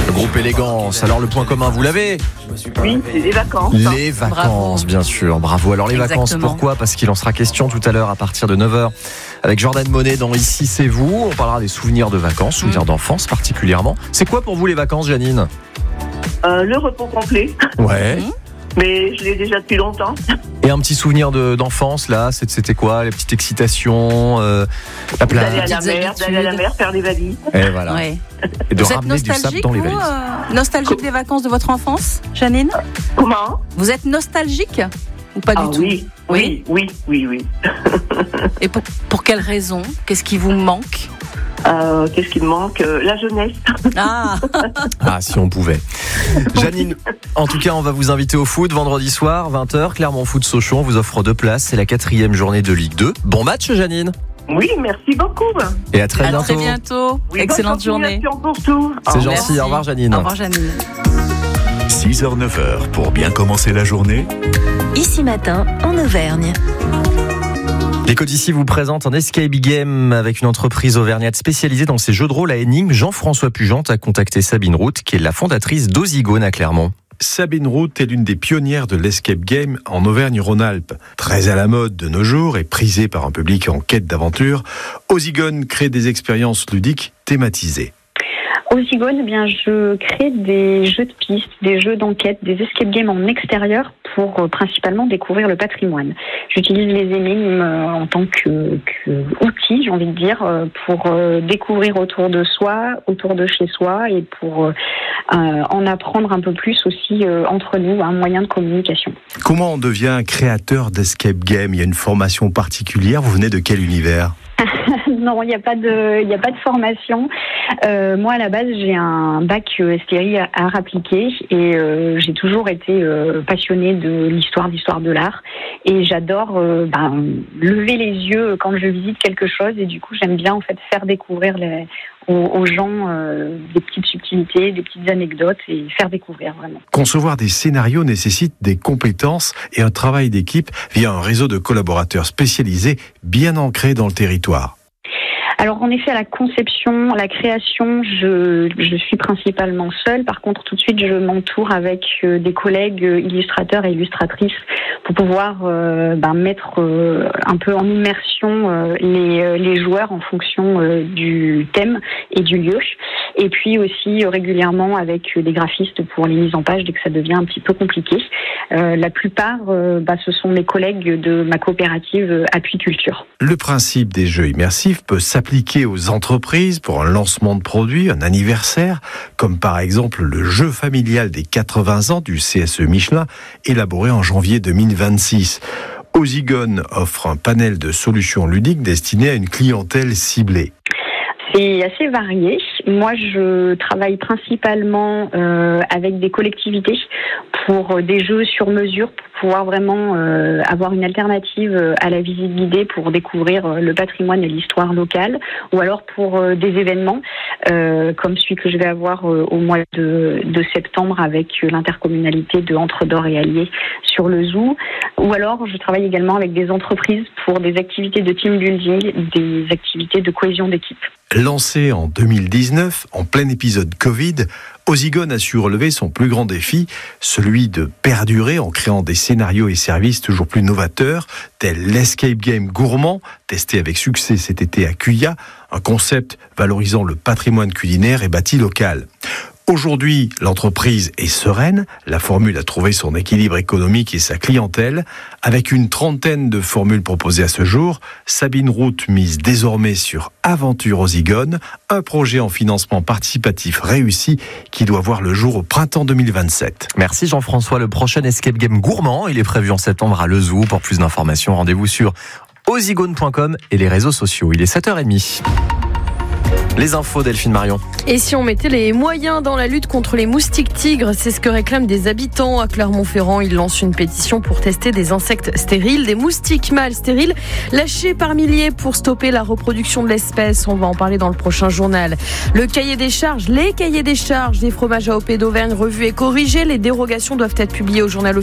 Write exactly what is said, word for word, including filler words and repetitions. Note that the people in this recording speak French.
Le groupe Élégance. Alors le point commun, vous l'avez ? Oui, c'est les vacances. Les vacances, Bravo. bien sûr. Bravo. Alors les Exactement. vacances, pourquoi ? Parce qu'il en sera question tout à l'heure à partir de neuf heures avec Jordan Monet dans Ici c'est vous. On parlera des souvenirs de vacances, souvenirs mmh. d'enfance particulièrement. C'est quoi pour vous les vacances, Janine ? euh, Le repos complet. Ouais. Mmh. Mais je l'ai déjà depuis longtemps. Et un petit souvenir de, d'enfance, là, c'était quoi ? Les petites excitations, euh, la plage. D'aller à la mer, d'aller à la mer, faire des valises. Et voilà. Ouais. Et de vous êtes ramener du sable nostalgique, dans les vous, valises. euh, nostalgique des vacances de votre enfance, Janine ? Comment ? Vous êtes nostalgique ou pas ah, du tout ? Oui, oui, oui, oui, oui. Et pour, pour quelle raison ? Qu'est-ce qui vous manque ? Euh, qu'est-ce qui me manque ? La jeunesse. Ah, ah, si on pouvait. Janine, en tout cas, on va vous inviter au foot vendredi soir, vingt heures. Clermont Foot Sochaux vous offre deux places. C'est la quatrième journée de Ligue deux. Bon match, Janine. Oui, merci beaucoup. Et à très à bientôt. très bientôt. Oui, excellente journée. Pour tout. C'est Oh, gentil. merci. Au revoir, Janine. Au revoir, Janine. six heures neuf heures pour bien commencer la journée. Ici Matin, en Auvergne. L'Éco d'ici vous présente un escape game avec une entreprise auvergnate spécialisée dans ces jeux de rôle à énigmes. Jean-François Pugente a contacté Sabine Rout, qui est la fondatrice d'Ozygone à Clermont. Sabine Rout est l'une des pionnières de l'escape game en Auvergne-Rhône-Alpes. Très à la mode de nos jours et prisée par un public en quête d'aventure, Ozygone crée des expériences ludiques thématisées. Ozygone, eh bien, je crée des jeux de pistes, des jeux d'enquête, des escape games en extérieur pour euh, principalement découvrir le patrimoine. J'utilise les énigmes euh, en tant que, que outil, j'ai envie de dire, euh, pour euh, découvrir autour de soi, autour de chez soi et pour euh, en apprendre un peu plus aussi euh, entre nous, un moyen de communication. Comment on devient créateur d'escape game ? Il y a une formation particulière. Vous venez de quel univers ? Non, il n'y a pas de, il n'y a pas de formation. Euh, moi, à la base, j'ai un bac S T I art appliqué et euh, j'ai toujours été euh, passionnée de l'histoire, d'histoire de l'art. Et j'adore euh, ben, lever les yeux quand je visite quelque chose. Et du coup, j'aime bien en fait faire découvrir les, aux, aux gens euh, des petites subtilités, des petites anecdotes et faire découvrir vraiment. Concevoir des scénarios nécessite des compétences et un travail d'équipe via un réseau de collaborateurs spécialisés bien ancrés dans le territoire. Alors en effet, à la conception, la création, je, je suis principalement seule. Par contre, tout de suite, je m'entoure avec euh, des collègues illustrateurs et illustratrices pour pouvoir euh, ben, mettre euh, un peu en immersion euh, les, les joueurs en fonction euh, du thème et du lieu. Et puis aussi euh, régulièrement avec des graphistes pour les mises en page dès que ça devient un petit peu compliqué. Euh, la plupart, euh, bah, ce sont mes collègues de ma coopérative euh, Appui Culture. Le principe des jeux immersifs peut s'appliquer aux entreprises pour un lancement de produit, un anniversaire, comme par exemple le jeu familial des quatre-vingts ans du C S E Michelin, élaboré en janvier deux mille vingt-six. Ozygone offre un panel de solutions ludiques destinées à une clientèle ciblée. C'est assez varié. Moi, je travaille principalement euh, avec des collectivités pour des jeux sur mesure, pour pouvoir vraiment euh, avoir une alternative à la visite guidée pour découvrir euh, le patrimoine et l'histoire locale, ou alors pour euh, des événements euh, comme celui que je vais avoir euh, au mois de, de septembre avec l'intercommunalité de Entre-Dor et Allier sur le zoo, ou alors je travaille également avec des entreprises pour des activités de team building, des activités de cohésion d'équipe. Lancé en deux mille dix-neuf, en plein épisode Covid, Ozygone a su relever son plus grand défi, celui de perdurer en créant des scénarios et services toujours plus novateurs, tels l'escape game gourmand, testé avec succès cet été à Cuya, un concept valorisant le patrimoine culinaire et bâti local. Aujourd'hui, l'entreprise est sereine, la formule a trouvé son équilibre économique et sa clientèle. Avec une trentaine de formules proposées à ce jour, Sabine Rout mise désormais sur Aventure Ozygone, un projet en financement participatif réussi qui doit voir le jour au printemps deux mille vingt-sept. Merci Jean-François. Le prochain escape game gourmand, il est prévu en septembre à Le Zoo. Pour plus d'informations, rendez-vous sur ozygone point com et les réseaux sociaux. Il est sept heures trente. Les infos, Delphine Marion. Et si on mettait les moyens dans la lutte contre les moustiques tigres, c'est ce que réclament des habitants à Clermont-Ferrand. Ils lancent une pétition pour tester des insectes stériles, des moustiques mâles stériles, lâchés par milliers pour stopper la reproduction de l'espèce. On va en parler dans le prochain journal. Le cahier des charges, les cahiers des charges des fromages A O P d'Auvergne revus et corrigés. Les dérogations doivent être publiées au journal officiel